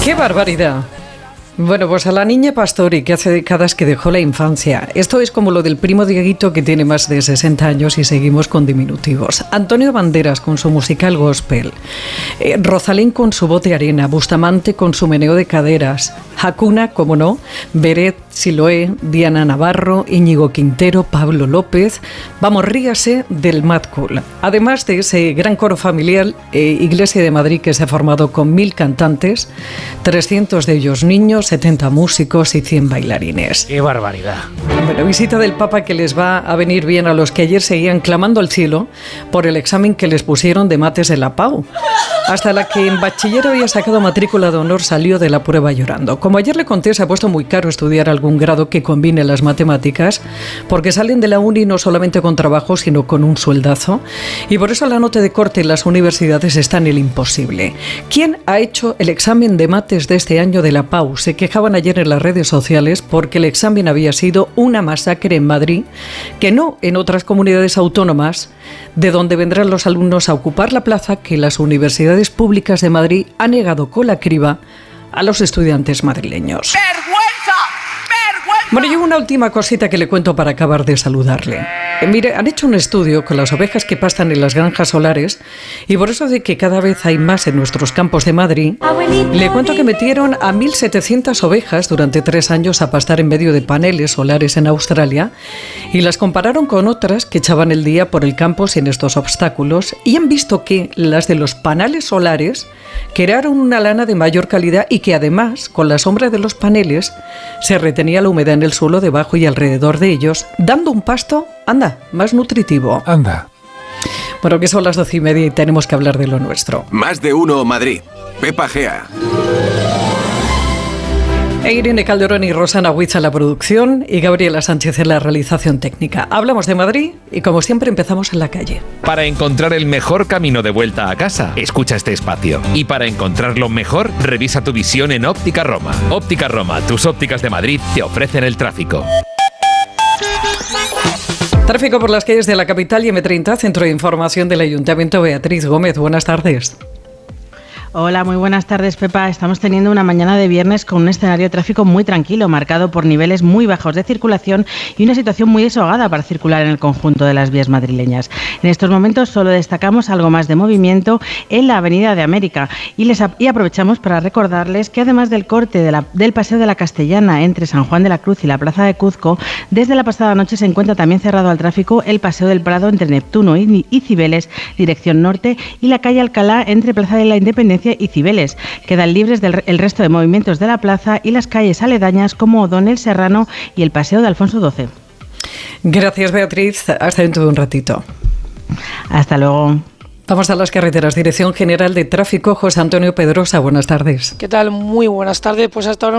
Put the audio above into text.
¡Qué barbaridad! Bueno, pues a la niña Pastori, que hace décadas que dejó la infancia. Esto es como lo del primo Dieguito, que tiene más de 60 años y seguimos con diminutivos. Antonio Banderas con su musical gospel. Rosalén con su voz de arena. Bustamante con su meneo de caderas. Hakuna, como no. Beret, Siloé, Diana Navarro, Íñigo Quintero, Pablo López. Vamos, ríase del Mad Cool. Además de ese gran coro familiar, Iglesia de Madrid, que se ha formado con 1000 cantantes, 300 de ellos niños, 70 músicos y 100 bailarines. ¡Qué barbaridad! Bueno, visita del Papa que les va a venir bien a los que ayer seguían clamando al cielo por el examen que les pusieron de mates de la PAU. Hasta la que en bachiller había sacado matrícula de honor salió de la prueba llorando. Como ayer le conté, se ha puesto muy caro estudiar algún grado que combine las matemáticas, porque salen de la uni no solamente con trabajo, sino con un sueldazo. Y por eso la nota de corte en las universidades está en el imposible. ¿Quién ha hecho el examen de mates de este año de la PAU? Se quejaban ayer en las redes sociales porque el examen había sido una masacre en Madrid, que no en otras comunidades autónomas, de donde vendrán los alumnos a ocupar la plaza que las universidades públicas de Madrid han negado con la criba a los estudiantes madrileños. ¡Vergüenza! ¡Vergüenza! Bueno, y una última cosita que le cuento para acabar de saludarle. Mire, han hecho un estudio con las ovejas que pastan en las granjas solares y por eso de que cada vez hay más en nuestros campos de Madrid, le cuento que metieron a 1.700 ovejas durante 3 años a pastar en medio de paneles solares en Australia y las compararon con otras que echaban el día por el campo sin estos obstáculos y han visto que las de los paneles solares crearon una lana de mayor calidad y que además, con la sombra de los paneles, se retenía la humedad en el suelo debajo y alrededor de ellos, dando un pasto, anda, más nutritivo. Anda. Bueno, que son las 12:30 y tenemos que hablar de lo nuestro. Más de uno Madrid. Pepa Gea. Irene Calderón y Rosana Huiz en la producción y Gabriela Sánchez en la realización técnica. Hablamos de Madrid y como siempre empezamos en la calle. Para encontrar el mejor camino de vuelta a casa, escucha este espacio. Y para encontrarlo mejor, revisa tu visión en Óptica Roma. Óptica Roma, tus ópticas de Madrid te ofrecen el tráfico. Tráfico por las calles de la capital y M30, Centro de Información del Ayuntamiento. Beatriz Gómez, buenas tardes. Hola, muy buenas tardes, Pepa. Estamos teniendo una mañana de viernes con un escenario de tráfico muy tranquilo, marcado por niveles muy bajos de circulación y una situación muy desahogada para circular en el conjunto de las vías madrileñas. En estos momentos solo destacamos algo más de movimiento en la Avenida de América y aprovechamos para recordarles que además del corte del Paseo de la Castellana entre San Juan de la Cruz y la Plaza de Cuzco, desde la pasada noche se encuentra también cerrado al tráfico el Paseo del Prado entre Neptuno y Cibeles, dirección norte, y la calle Alcalá entre Plaza de la Independencia y Cibeles. Quedan libres el resto de movimientos de la plaza y las calles aledañas como O'Donnell, Serrano y el Paseo de Alfonso XII. Gracias, Beatriz. Hasta dentro de un ratito. Hasta luego. Vamos a las carreteras. Dirección General de Tráfico, José Antonio Pedrosa. Buenas tardes. ¿Qué tal? Muy buenas tardes. Pues hasta ahora